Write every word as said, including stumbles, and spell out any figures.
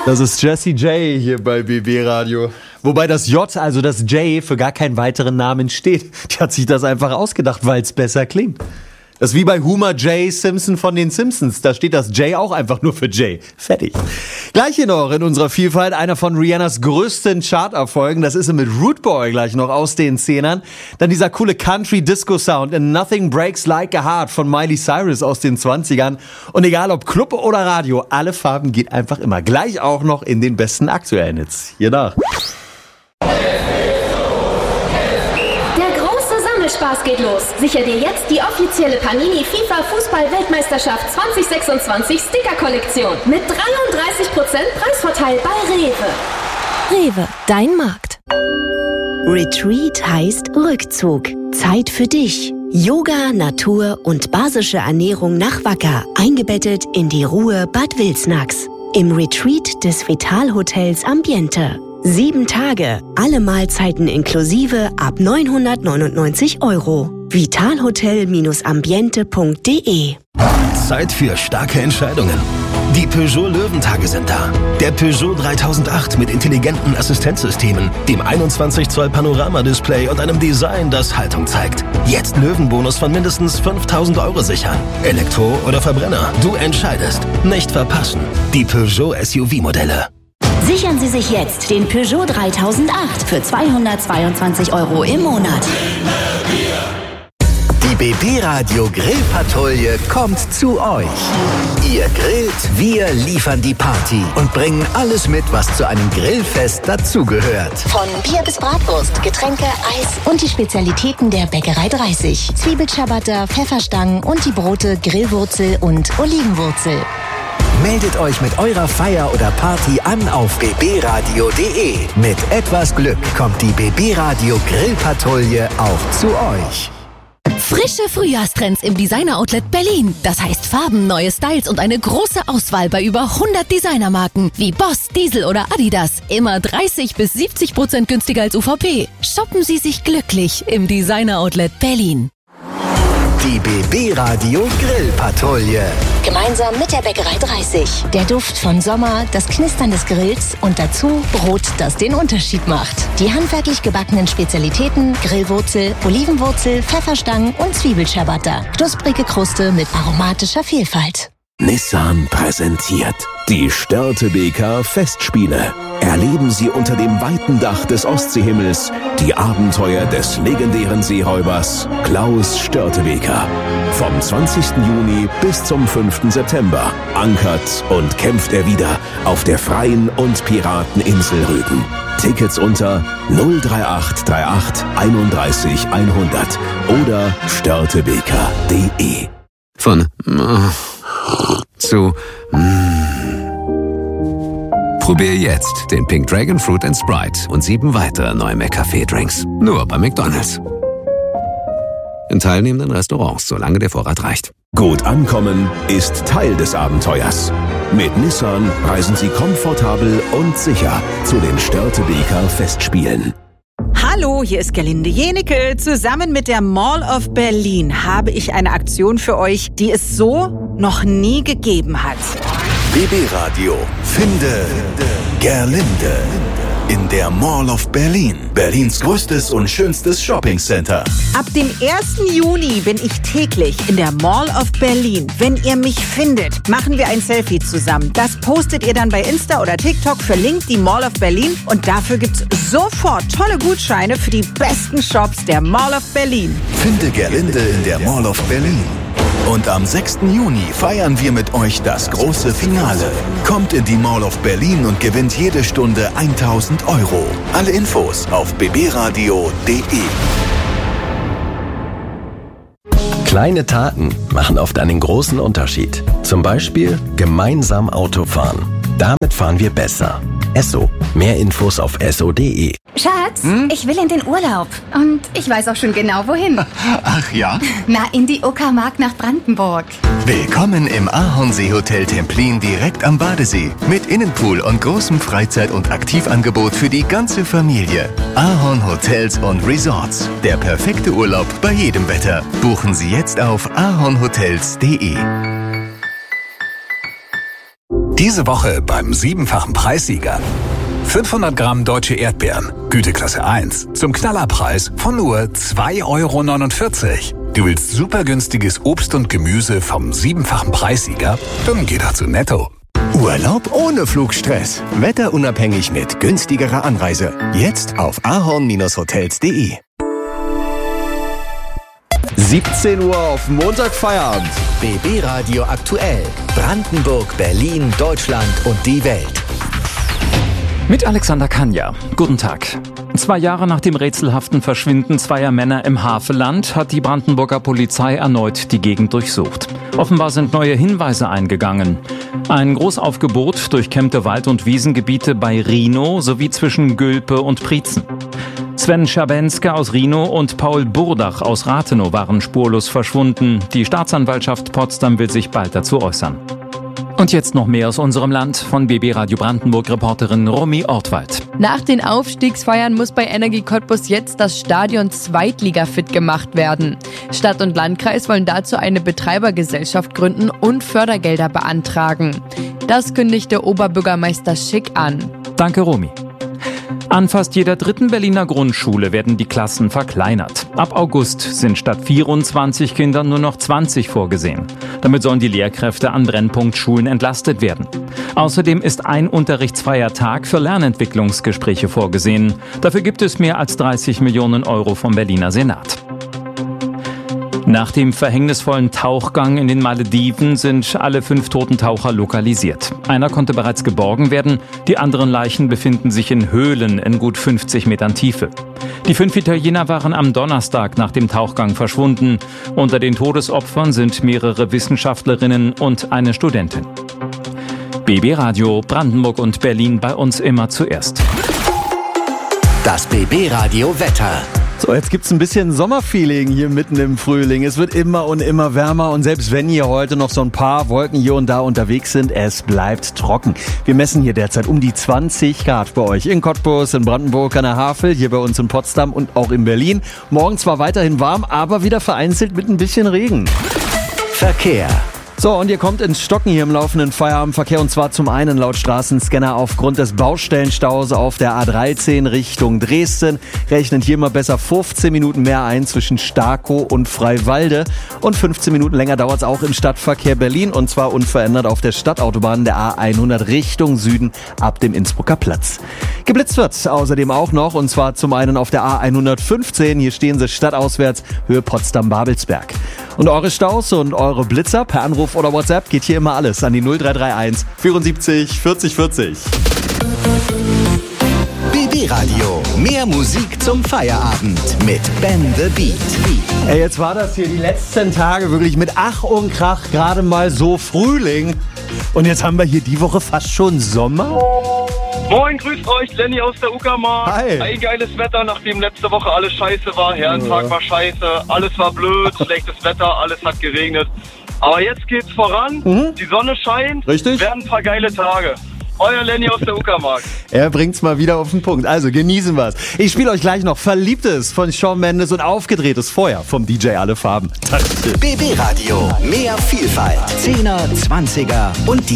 Das ist Jessie J hier bei B B Radio. Wobei das J, also das J, für gar keinen weiteren Namen steht. Die hat sich das einfach ausgedacht, weil es besser klingt. Das ist wie bei Homer J. Simpson von den Simpsons. Da steht das J auch einfach nur für J. Fertig. Gleich hier noch in unserer Vielfalt einer von Rihannas größten Charterfolgen. Das ist sie mit Rude Boy gleich noch aus den Zehnern. Dann dieser coole Country-Disco-Sound in Nothing Breaks Like a Heart von Miley Cyrus aus den zwanzigern. Und egal ob Club oder Radio, alle Farben geht einfach immer. Gleich auch noch in den besten aktuellen Hits. Hier nach. Spaß geht los. Sicher dir jetzt die offizielle Panini FIFA Fußball-Weltmeisterschaft zwanzig sechsundzwanzig Sticker-Kollektion mit dreiunddreißig Prozent Preisvorteil bei Rewe. Rewe, dein Markt. Retreat heißt Rückzug. Zeit für dich. Yoga, Natur und basische Ernährung nach Wacker. Eingebettet in die Ruhe Bad Wilsnax. Im Retreat des Vital-Hotels Ambiente. Sieben Tage, alle Mahlzeiten inklusive ab neunhundertneunundneunzig Euro. vitalhotel ambiente punkt de. Zeit für starke Entscheidungen. Die Peugeot Löwentage sind da. Der Peugeot dreitausendacht mit intelligenten Assistenzsystemen, dem einundzwanzig Zoll Panoramadisplay und einem Design, das Haltung zeigt. Jetzt Löwenbonus von mindestens fünftausend Euro sichern. Elektro oder Verbrenner, du entscheidest. Nicht verpassen. Die Peugeot S U V-Modelle. Sichern Sie sich jetzt den Peugeot dreitausendacht für zweihundertzweiundzwanzig Euro im Monat. Die B B Radio Grillpatrouille kommt zu euch. Ihr grillt, wir liefern die Party und bringen alles mit, was zu einem Grillfest dazugehört. Von Bier bis Bratwurst, Getränke, Eis und die Spezialitäten der Bäckerei dreißig. Zwiebelciabatta, Pfefferstangen und die Brote Grillwurzel und Olivenwurzel. Meldet euch mit eurer Feier oder Party an auf b b radio punkt de. Mit etwas Glück kommt die B B Radio Grillpatrouille auch zu euch. Frische Frühjahrstrends im Designer-Outlet Berlin. Das heißt Farben, neue Styles und eine große Auswahl bei über hundert Designermarken wie Boss, Diesel oder Adidas. Immer dreißig bis siebzig Prozent günstiger als U V P. Shoppen Sie sich glücklich im Designer-Outlet Berlin. Die B B Radio Grillpatrouille. Gemeinsam mit der Bäckerei dreißig. Der Duft von Sommer, das Knistern des Grills und dazu Brot, das den Unterschied macht. Die handwerklich gebackenen Spezialitäten, Grillwurzel, Olivenwurzel, Pfefferstangen und Zwiebelciabatta. Knusprige Kruste mit aromatischer Vielfalt. Nissan präsentiert die Störtebeker Festspiele. Erleben Sie unter dem weiten Dach des Ostseehimmels die Abenteuer des legendären Seeräubers Klaus Störtebeker. Vom zwanzigsten Juni bis zum fünften September ankert und kämpft er wieder auf der freien und Pirateninsel Rügen. Tickets unter null drei acht drei acht einunddreißig hundert oder störtebeker punkt de. Von zu Probier jetzt den Pink Dragon Fruit and Sprite und sieben weitere neue McCafé-Drinks. Nur bei McDonald's. In teilnehmenden Restaurants, solange der Vorrat reicht. Gut ankommen ist Teil des Abenteuers. Mit Nissan reisen Sie komfortabel und sicher zu den Störtebeker Festspielen. Hallo, hier ist Gerlinde Jenecke. Zusammen mit der Mall of Berlin habe ich eine Aktion für euch, die es so noch nie gegeben hat. B B Radio Finde Gerlinde in der Mall of Berlin. Berlins größtes und schönstes Shoppingcenter. Ab dem ersten Juni bin ich täglich in der Mall of Berlin. Wenn ihr mich findet, machen wir ein Selfie zusammen. Das postet ihr dann bei Insta oder TikTok, verlinkt die Mall of Berlin und dafür gibt's sofort tolle Gutscheine für die besten Shops der Mall of Berlin. Finde Gerlinde in der Mall of Berlin. Und am sechsten Juni feiern wir mit euch das große Finale. Kommt in die Mall of Berlin und gewinnt jede Stunde tausend Euro. Alle Infos auf b b radio punkt de. Kleine Taten machen oft einen großen Unterschied. Zum Beispiel gemeinsam Auto fahren. Damit fahren wir besser. Esso. Mehr Infos auf esso punkt de. Schatz, hm? ich will in den Urlaub. Und ich weiß auch schon genau, wohin. Ach ja? Na, in die Uckermark nach Brandenburg. Willkommen im Ahornsee Hotel Templin direkt am Badesee. Mit Innenpool und großem Freizeit- und Aktivangebot für die ganze Familie. Ahorn Hotels und Resorts. Der perfekte Urlaub bei jedem Wetter. Buchen Sie jetzt auf ahornhotels punkt de. Diese Woche beim siebenfachen Preissieger. fünfhundert Gramm deutsche Erdbeeren, Güteklasse eins, zum Knallerpreis von nur zwei Euro neunundvierzig. Du willst super günstiges Obst und Gemüse vom siebenfachen Preissieger? Dann geh doch zu Netto. Urlaub ohne Flugstress. Wetterunabhängig mit günstigerer Anreise. Jetzt auf ahorn Bindestrich hotels punkt de. siebzehn Uhr auf Montag Feierabend. B B Radio aktuell. Brandenburg, Berlin, Deutschland und die Welt. Mit Alexander Kanja. Guten Tag. Zwei Jahre nach dem rätselhaften Verschwinden zweier Männer im Havelland hat die Brandenburger Polizei erneut die Gegend durchsucht. Offenbar sind neue Hinweise eingegangen. Ein Großaufgebot durchkämmte Wald- und Wiesengebiete bei Rhinow sowie zwischen Gülpe und Prietzen. Sven Schabenske aus Rhinow und Paul Burdach aus Rathenow waren spurlos verschwunden. Die Staatsanwaltschaft Potsdam will sich bald dazu äußern. Und jetzt noch mehr aus unserem Land von B B Radio Brandenburg-Reporterin Romy Ortwald. Nach den Aufstiegsfeiern muss bei Energie Cottbus jetzt das Stadion Zweitliga-fit gemacht werden. Stadt und Landkreis wollen dazu eine Betreibergesellschaft gründen und Fördergelder beantragen. Das kündigte Oberbürgermeister Schick an. Danke, Romy. An fast jeder dritten Berliner Grundschule werden die Klassen verkleinert. Ab August sind statt vierundzwanzig Kindern nur noch zwanzig vorgesehen. Damit sollen die Lehrkräfte an Brennpunktschulen entlastet werden. Außerdem ist ein unterrichtsfreier Tag für Lernentwicklungsgespräche vorgesehen. Dafür gibt es mehr als dreißig Millionen Euro vom Berliner Senat. Nach dem verhängnisvollen Tauchgang in den Malediven sind alle fünf toten Taucher lokalisiert. Einer konnte bereits geborgen werden, die anderen Leichen befinden sich in Höhlen in gut fünfzig Metern Tiefe. Die fünf Italiener waren am Donnerstag nach dem Tauchgang verschwunden. Unter den Todesopfern sind mehrere Wissenschaftlerinnen und eine Studentin. B B Radio Brandenburg und Berlin, bei uns immer zuerst. Das B B Radio Wetter. So, jetzt gibt's ein bisschen Sommerfeeling hier mitten im Frühling. Es wird immer und immer wärmer und selbst wenn hier heute noch so ein paar Wolken hier und da unterwegs sind, es bleibt trocken. Wir messen hier derzeit um die zwanzig Grad bei euch in Cottbus, in Brandenburg an der Havel, hier bei uns in Potsdam und auch in Berlin. Morgen zwar weiterhin warm, aber wieder vereinzelt mit ein bisschen Regen. Verkehr. So, und ihr kommt ins Stocken hier im laufenden Feierabendverkehr und zwar zum einen laut Straßenscanner aufgrund des Baustellenstaus auf der A dreizehn Richtung Dresden. Rechnen hier mal besser fünfzehn Minuten mehr ein zwischen Starkow und Freiwalde und fünfzehn Minuten länger dauert es auch im Stadtverkehr Berlin und zwar unverändert auf der Stadtautobahn der A hundert Richtung Süden ab dem Innsbrucker Platz. Geblitzt wird außerdem auch noch und zwar zum einen auf der A hundertfünfzehn, hier stehen sie stadtauswärts, Höhe Potsdam-Babelsberg. Und eure Staus und eure Blitzer per Anruf oder WhatsApp geht hier immer alles an die null drei drei eins vierundsiebzig vierzig vierzig. B B Radio. Mehr Musik zum Feierabend mit Ben the Beat. Ey, jetzt war das hier die letzten Tage wirklich mit Ach und Krach gerade mal so Frühling. Und jetzt haben wir hier die Woche fast schon Sommer. Moin, grüßt euch, Lenny aus der Uckermark. Hi. Ein geiles Wetter, nachdem letzte Woche alles scheiße war. Herrentag ja. war scheiße, alles war blöd, schlechtes Wetter, alles hat geregnet. Aber jetzt geht's voran, mhm. die Sonne scheint, richtig, werden ein paar geile Tage. Euer Lenny aus der Uckermark. Er bringt's mal wieder auf den Punkt. Also genießen wir's. Ich spiele euch gleich noch Verliebtes von Shawn Mendes und Aufgedrehtes Feuer vom D J Alle Farben. B B Radio, mehr Vielfalt. Zehner, Zwanziger und die